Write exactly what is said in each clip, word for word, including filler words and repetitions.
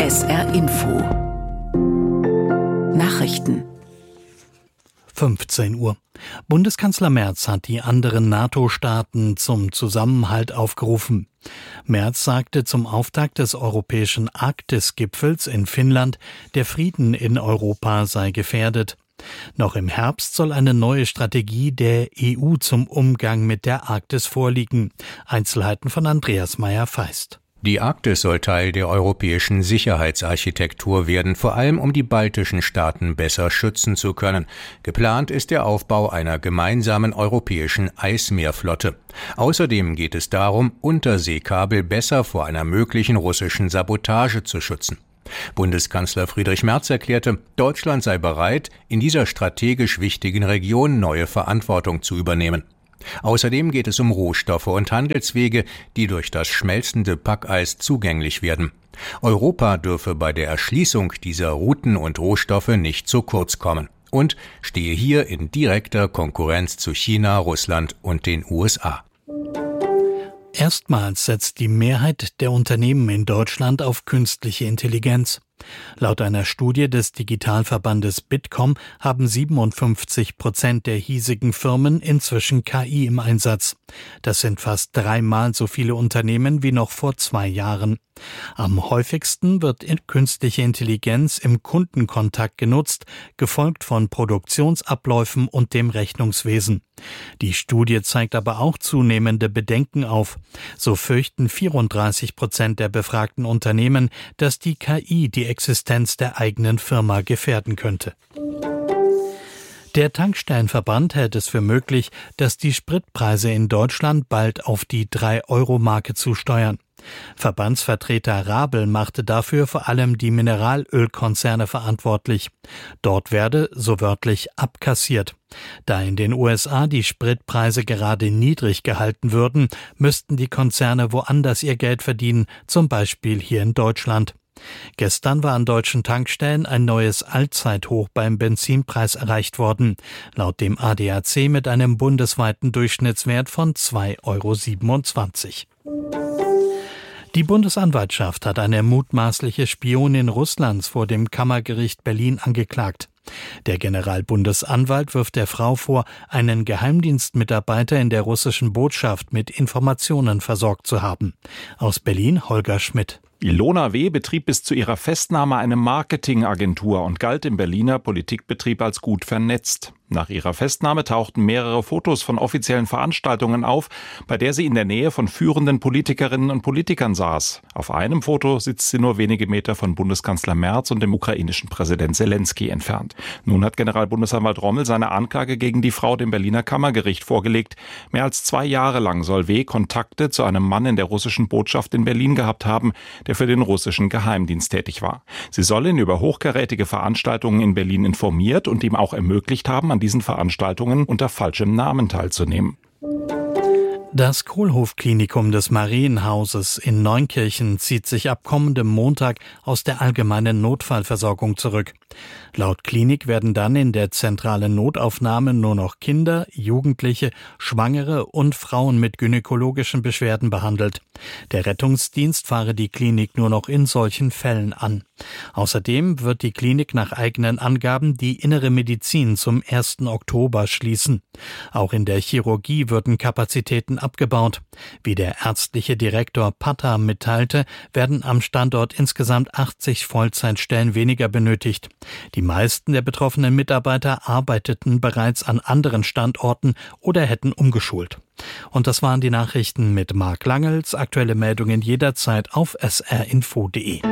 S R Info Nachrichten fünfzehn Uhr. Bundeskanzler Merz hat die anderen NATO-Staaten zum Zusammenhalt aufgerufen. Merz sagte zum Auftakt des europäischen Arktis-Gipfels in Finnland, der Frieden in Europa sei gefährdet. Noch im Herbst soll eine neue Strategie der E U zum Umgang mit der Arktis vorliegen. Einzelheiten von Andreas Meyer-Feist. Die Arktis soll Teil der europäischen Sicherheitsarchitektur werden, vor allem um die baltischen Staaten besser schützen zu können. Geplant ist der Aufbau einer gemeinsamen europäischen Eismeerflotte. Außerdem geht es darum, Unterseekabel besser vor einer möglichen russischen Sabotage zu schützen. Bundeskanzler Friedrich Merz erklärte, Deutschland sei bereit, in dieser strategisch wichtigen Region neue Verantwortung zu übernehmen. Außerdem geht es um Rohstoffe und Handelswege, die durch das schmelzende Packeis zugänglich werden. Europa dürfe bei der Erschließung dieser Routen und Rohstoffe nicht zu kurz kommen und stehe hier in direkter Konkurrenz zu China, Russland und den U S A. Erstmals setzt die Mehrheit der Unternehmen in Deutschland auf künstliche Intelligenz. Laut einer Studie des Digitalverbandes Bitkom haben siebenundfünfzig Prozent der hiesigen Firmen inzwischen K I im Einsatz. Das sind fast dreimal so viele Unternehmen wie noch vor zwei Jahren. Am häufigsten wird künstliche Intelligenz im Kundenkontakt genutzt, gefolgt von Produktionsabläufen und dem Rechnungswesen. Die Studie zeigt aber auch zunehmende Bedenken auf. So fürchten vierunddreißig Prozent der befragten Unternehmen, dass die K I die Existenz der eigenen Firma gefährden könnte. Der Tankstellenverband hält es für möglich, dass die Spritpreise in Deutschland bald auf die drei Euro Marke zusteuern. Verbandsvertreter Rabel machte dafür vor allem die Mineralölkonzerne verantwortlich. Dort werde, so wörtlich, abkassiert. Da in den U S A die Spritpreise gerade niedrig gehalten würden, müssten die Konzerne woanders ihr Geld verdienen, zum Beispiel hier in Deutschland. Gestern war an deutschen Tankstellen ein neues Allzeithoch beim Benzinpreis erreicht worden, laut dem A D A C mit einem bundesweiten Durchschnittswert von zwei Euro siebenundzwanzig. Die Bundesanwaltschaft hat eine mutmaßliche Spionin Russlands vor dem Kammergericht Berlin angeklagt. Der Generalbundesanwalt wirft der Frau vor, einen Geheimdienstmitarbeiter in der russischen Botschaft mit Informationen versorgt zu haben. Aus Berlin Holger Schmidt. Ilona W. betrieb bis zu ihrer Festnahme eine Marketingagentur und galt im Berliner Politikbetrieb als gut vernetzt. Nach ihrer Festnahme tauchten mehrere Fotos von offiziellen Veranstaltungen auf, bei der sie in der Nähe von führenden Politikerinnen und Politikern saß. Auf einem Foto sitzt sie nur wenige Meter von Bundeskanzler Merz und dem ukrainischen Präsident Zelensky entfernt. Nun hat Generalbundesanwalt Rommel seine Anklage gegen die Frau dem Berliner Kammergericht vorgelegt. Mehr als zwei Jahre lang soll W. Kontakte zu einem Mann in der russischen Botschaft in Berlin gehabt haben, der für den russischen Geheimdienst tätig war. Sie soll ihn über hochkarätige Veranstaltungen in Berlin informiert und ihm auch ermöglicht haben, an diesen Veranstaltungen unter falschem Namen teilzunehmen. Das Kohlhoff-Klinikum des Marienhauses in Neunkirchen zieht sich ab kommendem Montag aus der allgemeinen Notfallversorgung zurück. Laut Klinik werden dann in der zentralen Notaufnahme nur noch Kinder, Jugendliche, Schwangere und Frauen mit gynäkologischen Beschwerden behandelt. Der Rettungsdienst fahre die Klinik nur noch in solchen Fällen an. Außerdem wird die Klinik nach eigenen Angaben die innere Medizin zum ersten Oktober schließen. Auch in der Chirurgie würden Kapazitäten abgebaut. Wie der ärztliche Direktor Patta mitteilte, werden am Standort insgesamt achtzig Vollzeitstellen weniger benötigt. Die meisten der betroffenen Mitarbeiter arbeiteten bereits an anderen Standorten oder hätten umgeschult. Und das waren die Nachrichten mit Marc Langels. Aktuelle Meldungen jederzeit auf s r info punkt d e.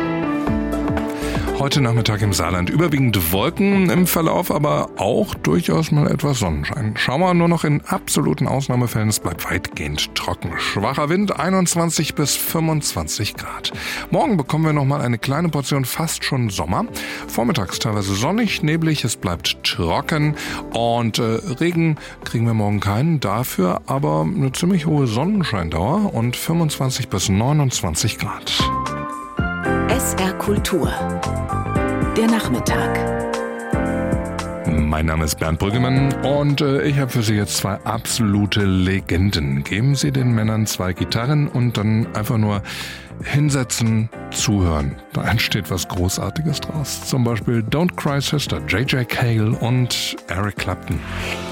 Heute Nachmittag im Saarland überwiegend Wolken im Verlauf, aber auch durchaus mal etwas Sonnenschein. Schauer nur noch in absoluten Ausnahmefällen, es bleibt weitgehend trocken. Schwacher Wind, einundzwanzig bis fünfundzwanzig Grad. Morgen bekommen wir nochmal eine kleine Portion fast schon Sommer. Vormittags teilweise sonnig, neblig, es bleibt trocken und äh, Regen kriegen wir morgen keinen. Dafür aber eine ziemlich hohe Sonnenscheindauer und fünfundzwanzig bis neunundzwanzig Grad. S R Kultur. Der Nachmittag. Mein Name ist Bernd Brüggemann und äh, ich habe für Sie jetzt zwei absolute Legenden. Geben Sie den Männern zwei Gitarren und dann einfach nur hinsetzen, zuhören. Da entsteht was Großartiges draus. Zum Beispiel Don't Cry Sister, J J Cale und Eric Clapton.